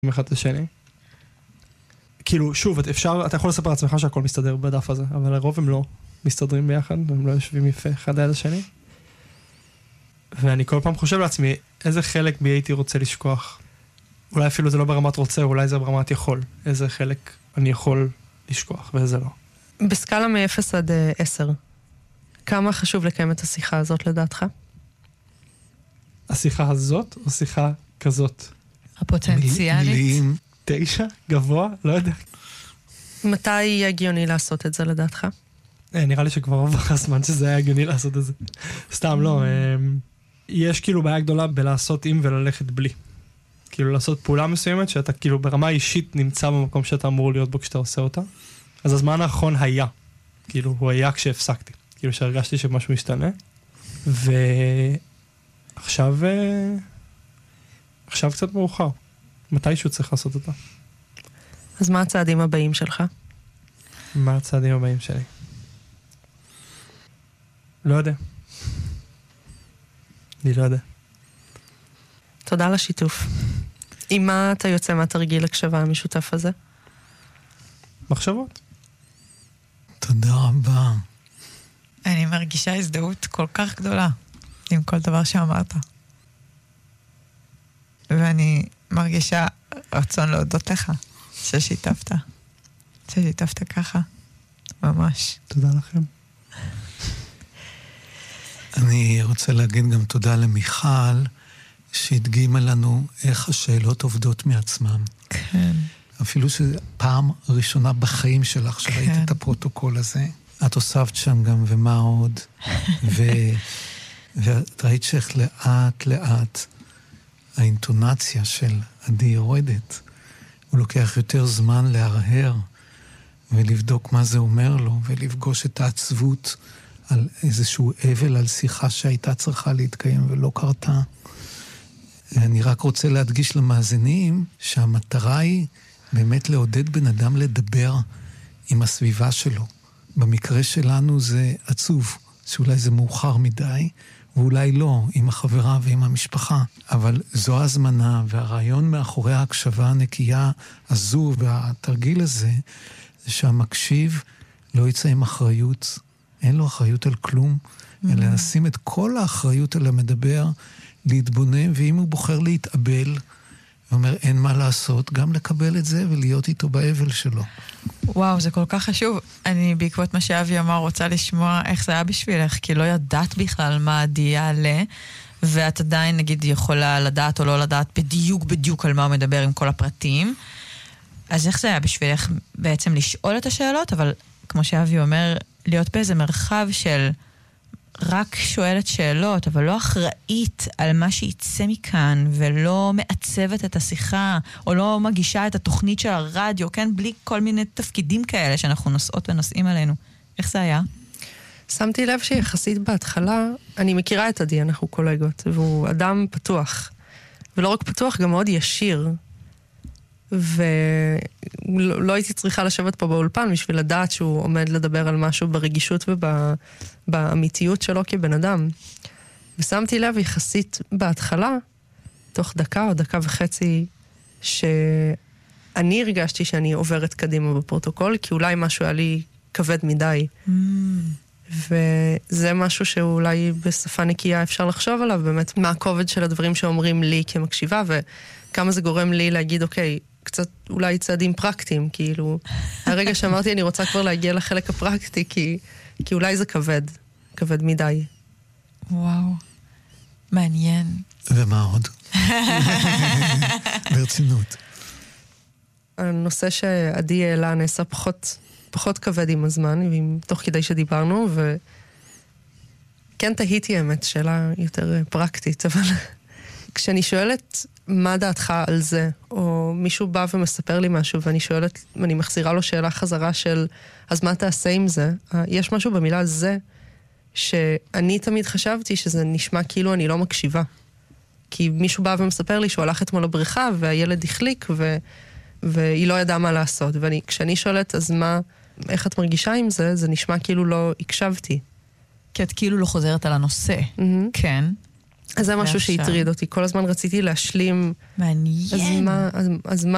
אחד את השני. כאילו, שוב, אתה יכול לספר לעצמך שהכל מסתדר בדף הזה, אבל הרוב הם לא מסתדרים ביחד, הם לא יושבים יפה אחד ליד השני. ואני כל פעם חושב לעצמי, איזה חלק בי הייתי רוצה לשכוח? אולי אפילו זה לא ברמת רוצה, אולי זה ברמת יכול. איזה חלק אני יכול לשכוח, ואיזה לא. בסקאלה מ-0 עד 10, כמה חשוב לקיים את השיחה הזאת לדעתך? השיחה הזאת או שיחה כזאת? הפוטנציאלית. מילים 9? גבוה? לא יודע. מתי יהיה הגיוני לעשות את זה לדעתך? נראה לי שכבר עבר הזמן שזה היה הגיוני לעשות את זה. סתם לא. יש כאילו בעיה גדולה בלעשות עם וללכת בלי. כאילו לעשות פעולה מסוימת שאתה כאילו ברמה אישית נמצא במקום שאתה אמור להיות בו כשאתה עושה אותה. אז הזמן האחרון היה. כאילו הוא היה כשהפסקתי. כאילו שהרגשתי שמשהו משתנה. ועכשיו קצת מאוחר. מתישהו צריך לעשות אותה. אז מה הצעדים הבאים שלך? מה הצעדים הבאים שלי? לא יודע. אני לא יודע. תודה על השיתוף. עם מה אתה יוצא מהתרגיל הקשבה המשותף הזה? מחשבות. תודה רבה. אני מרגישה הזדהות כל כך גדולה עם כל דבר שאמרת. ואני מרגישה רצון להודות לך ששיתפת ככה. ממש. תודה לכם. אני רוצה להגיד גם תודה למיכל, שהדגימה לנו איך השאלות עובדות מעצמם. כן. אפילו שפעם ראשונה בחיים שלך שראית את הפרוטוקול הזה, את הוספת שם גם ומה עוד, ואת ראית שאיך לאט לאט האינטונציה של עדי יורדת. הוא לוקח יותר זמן להרהר ולבדוק מה זה אומר לו, ולפגוש את העצבות על איזשהו אבל, על שיחה שהייתה צריכה להתקיים ולא קרתה. אני רק רוצה להדגיש למאזינים שהמטרה היא באמת לעודד בן אדם לדבר עם הסביבה שלו. במקרה שלנו זה עצוב, שאולי זה מאוחר מדי, ואולי לא, עם החברה ועם המשפחה. אבל זו הזמנה, והרעיון מאחורי ההקשבה הנקייה הזו והתרגיל הזה, זה שהמקשיב לא יצא עם אחריות, אין לו אחריות על כלום, אלא לשים את כל האחריות על המדבר, להתבונן, ואם הוא בוחר להתאבל, ואומר אין מה לעשות, גם לקבל את זה ולהיות איתו באבל שלו. וואו, זה כל כך חשוב. אני בעקבות מה שאבי אמר רוצה לשמוע איך זה היה בשבילך, כי לא ידעת בכלל מה עדי יעלה, ואת עדיין נגיד יכולה לדעת או לא לדעת בדיוק על מה הוא מדבר עם כל הפרטים. אז איך זה היה בשבילך בעצם לשאול את השאלות, אבל כמו שאבי אומר, להיות באיזה מרחב של רק שואלת שאלות, אבל לא אחראית על מה שיצא מכאן, ולא מעצבת את השיחה, או לא מגישה את התוכנית של הרדיו, כן? בלי כל מיני תפקידים כאלה שאנחנו נושאות ונושאים עלינו. איך זה היה? שמתי לב שיחסית בהתחלה, אני מכירה את עדי, אנחנו קולגות, והוא אדם פתוח. ולא רק פתוח, גם מאוד ישיר. ולא הייתי צריכה לשבת פה באולפן בשביל לדעת שהוא עומד לדבר על משהו ברגישות ובאמיתיות שלו כבן אדם. ושמתי לב יחסית בהתחלה, תוך דקה או דקה וחצי, שאני הרגשתי שאני עוברת קדימה בפרוטוקול, כי אולי משהו היה לי כבד מדי. וזה משהו שאולי בשפה נקייה אפשר לחשוב עליו, באמת מה הכובד של הדברים שאומרים לי כמקשיבה, וכמה זה גורם לי להגיד, אוקיי, קצת אולי צעדים פרקטיים, כאילו, הרגע שאמרתי אני רוצה כבר להגיע לחלק הפרקטי, כי אולי זה כבד מדי. וואו, מעניין. ומה עוד? ברצינות. הנושא שעדי העלה נעשה פחות כבד עם הזמן, תוך כדי שדיברנו, וכן תהיתי האמת, שאלה יותר פרקטית, אבל כשאני שואלת מה דעתך על זה, או מישהו בא ומספר לי משהו, ואני שואלת, ואני מחזירה לו שאלה חזרה של, אז מה תעשה עם זה? יש משהו במילה זה, שאני תמיד חשבתי שזה נשמע כאילו אני לא מקשיבה. כי מישהו בא ומספר לי שהוא הלך אתמול לבריכה, והילד החליק, והיא לא ידעה מה לעשות. וכשאני שואלת, אז איך את מרגישה עם זה? זה נשמע כאילו לא הקשבתי. כי את כאילו לא חוזרת על הנושא. כן. אז זה משהו שהטריד אותי. כל הזמן רציתי להשלים. מעניין. אז מה